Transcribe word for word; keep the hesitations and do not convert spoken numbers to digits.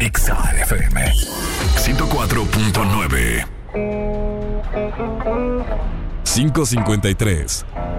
Exa F M ciento cuatro punto nueve. cinco cincuenta y tres.